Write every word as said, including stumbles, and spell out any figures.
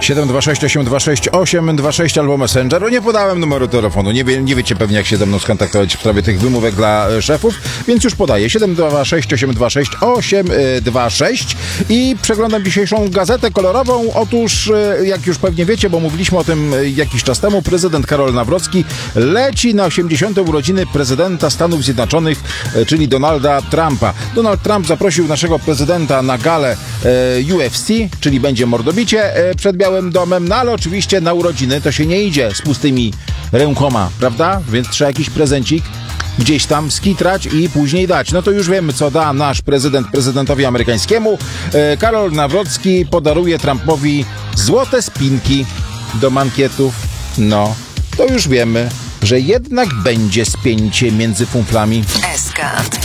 siedem dwa sześć osiem dwa sześć osiem dwa sześć albo Messenger. Nie podałem numeru telefonu. Nie, wie, nie wiecie pewnie, jak się ze mną skontaktować w sprawie tych wymówek dla e, szefów, więc już podaję. siedem dwa sześć osiem dwa sześć osiem dwa sześć i przeglądam dzisiejszą gazetę kolorową. Otóż, e, jak już pewnie wiecie, bo mówiliśmy o tym e, jakiś czas temu, prezydent Karol Nawrocki leci na osiemdziesiąte urodziny prezydenta Stanów Zjednoczonych, e, czyli Donalda Trumpa. Donald Trump zaprosił naszego prezydenta na galę e, U F C, czyli będzie mordobicie e, przed Białym Domem, no ale oczywiście na urodziny to się nie idzie z pustymi rękoma, prawda? Więc trzeba jakiś prezencik gdzieś tam skitrać i później dać. No to już wiemy, co da nasz prezydent prezydentowi amerykańskiemu. E, Karol Nawrocki podaruje Trumpowi złote spinki do mankietów. No, to już wiemy, że jednak będzie spięcie między funflami. S K.